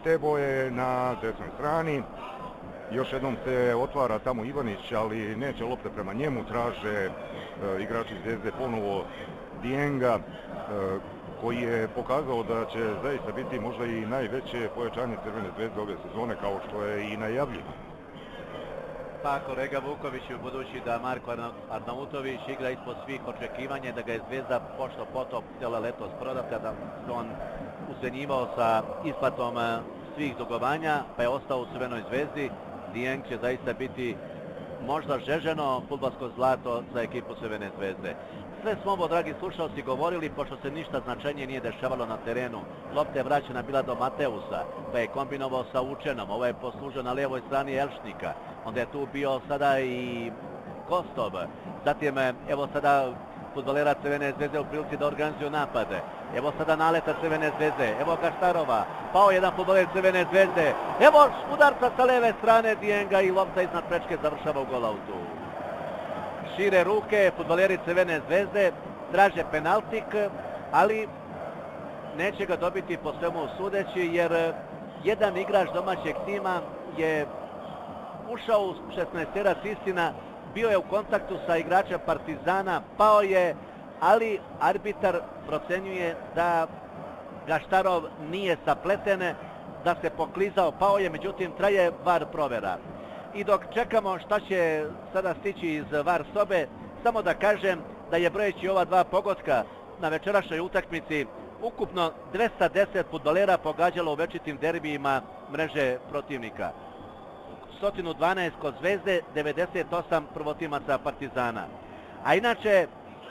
Tebo je na desnoj strani. Još jednom se otvara tamo Ivanić, ali neće lopte prema njemu. Traže igrači Zvezde ponovo Dijenga, koji je pokazao da će zaista biti možda i najveće pojačanje Crvene Zvezde ove sezone, kao što je i najavljivo. Pa kolega Vukoviću, budući da Marko Arnautović igra ispod svih očekivanja, da ga je Zvezda pošto potom htjela letos prodati, kada se on ucenjivao sa isplatom svih dugovanja, pa je ostao u Crvenoj Zvezdi. Dijeng će zaista biti možda žeženo fudbalsko zlato za ekipu Crvene Zvezde. Sve smo ovo, dragi slušalci, govorili, pošto se ništa značajnije nije dešavalo na terenu. Lopta je vraćena bila do Mateusa, pa je kombinovao sa Učenom, ovo je poslužio na lijevoj strani Elšnika, onda je tu bio sada i Kostov, zatim evo sada fudbalera Crvene Zvezde u prilici da organizuju napade. Evo sada naleta Crvene Zvezde, evo Gaštarova, pao jedan fudbaler Crvene Zvezde, evo udarca sa leve strane Dijenga i lopta iznad prečke završava u golautu. Šire ruke, fudbaleri Crvene Zvezde traže penaltik, ali neće ga dobiti po svemu sudeći, jer jedan igrač domaćeg tima je ušao u 16-terac, istina, bio je u kontaktu sa igračem Partizana, pao je, ali arbitar procenjuje da Gaštarov nije sapleten, da se poklizao, pao je, međutim traje VAR provera. I dok čekamo šta će sada stići iz VAR sobe, samo da kažem da je brojeći ova dva pogotka na večerašnjoj utakmici ukupno 210 fudbalera pogađalo u večitim derbijima mreže protivnika. 112 kod Zvezde, 98 prvotimaca Partizana. A inače,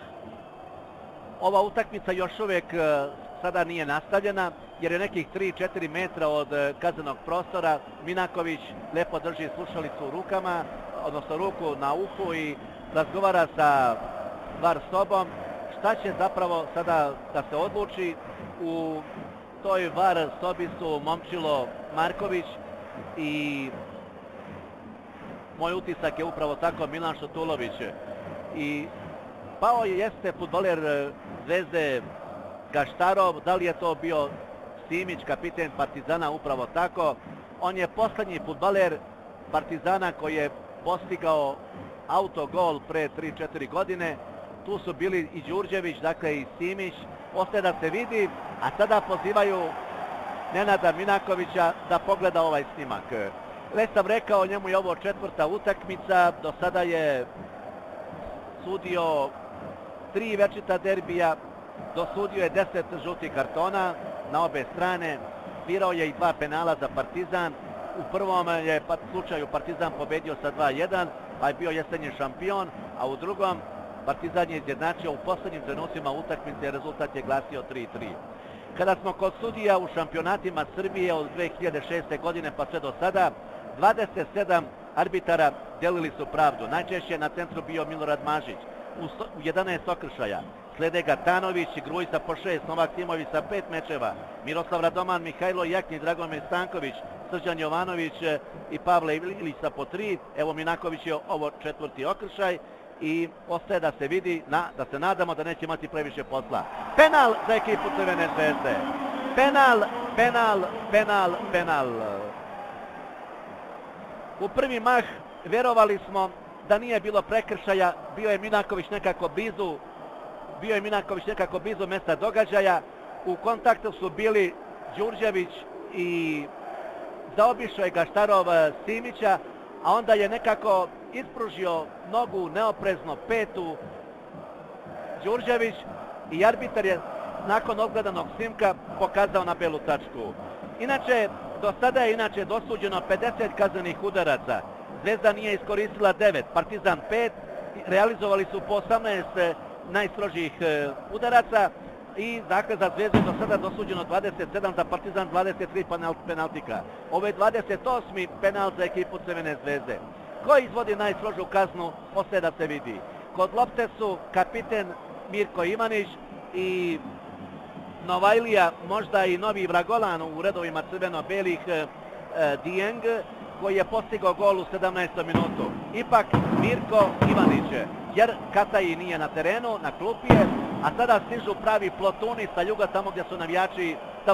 ova utakmica još uvijek sada nije nastavljena, jer je nekih 3-4 metra od kaznenog prostora. Minaković lepo drži slušalicu u rukama, odnosno ruku na uhu i razgovara sa VAR sobom. Šta će zapravo sada da se odluči? U toj VAR sobi su Momčilo Marković i moj utisak je upravo tako Milan Šutulović. I pao jeste fudbaler Zvezde Gaštarov, da li je to bio Simić, kapiten Partizana, upravo tako. On je posljednji fudbaler Partizana koji je postigao autogol pre 3-4 godine. Tu su bili i Đurđević, dakle i Simić. Ostaje da se vidi, a sada pozivaju Nenada Minakovića da pogleda ovaj snimak. Već sam rekao, njemu je ovo 4. utakmica, do sada je sudio 3 večita derbija, dosudio je 10 žutih kartona na obe strane, birao je i 2 penala za Partizan. U prvom je slučaju Partizan pobedio sa 2-1, pa je bio jesenji šampion, a u drugom Partizan je izjednačio u posljednjim trenucima utakmice, rezultat je glasio 3-3. Kada smo kod sudija u šampionatima Srbije od 2006. godine pa sve do sada, 27 arbitara delili su pravdu. Najčešće na centru bio Milorad Mažić u 11 okršaja. Slede ga Tanović, Grujsa po 6, Novak Timović sa 5 mečeva, Miroslav Radoman, Mihajlo Jaknji, Dragomir Stanković, Srđan Jovanović i Pavle Ilić sa po 3. Evo Minaković je ovo 4. okršaj i ostaje da se vidi, da se nadamo da neće imati previše posla. Penal za ekipu Crvene Zvezde. Penal. U prvi mah vjerovali smo da nije bilo prekršaja, bio je Minaković nekako blizu mjesta događaja. U kontaktu su bili Đurđević i zaobišao je Gaštarov Simića, a onda je nekako ispružio nogu neoprezno petu Đurđević i arbitar je nakon odgledanog snimka pokazao na belu tačku. Inače, do sada je dosuđeno 50 kaznenih udaraca. Zvezda nije iskoristila 9, Partizan 5, realizovali su po 18 najstrožijih udaraca i dakle za Zvezdu do sada dosuđeno 27, za Partizan 23 penaltika. Ovo je 28. penal za ekipu Crvene Zvezde. Ko izvodi najstrožu kaznu, ostaje da se vidi. Kod lopte su kapiten Mirko Ivanić i Novajlija, možda i novi vragolan u redovima crveno-belih Dijeng, koji je postigao gol u 17. minutu. Ipak Mirko Ivanić, jer Kataji nije na terenu, na klupi je, a sada stižu pravi plotuni sa juga, tamo gdje su navijači